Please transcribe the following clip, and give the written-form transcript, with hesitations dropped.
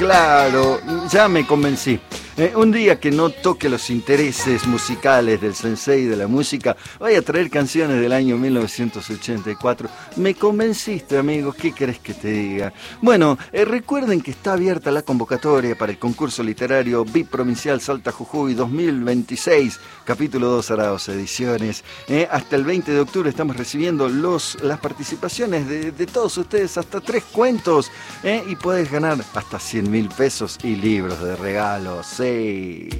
Claro, ya me convencí. Un día que no toque los intereses musicales del sensei de la música, voy a traer canciones del año 1984. Me convenciste, amigo, ¿qué querés que te diga? Bueno, recuerden que está abierta la convocatoria para el concurso literario Biprovincial Salta Jujuy 2026, capítulo 2 Araos Ediciones. Hasta el 20 de octubre estamos recibiendo las participaciones de todos ustedes, hasta 3 cuentos, y podés ganar hasta 100.000 pesos y libros de regalo. Sí.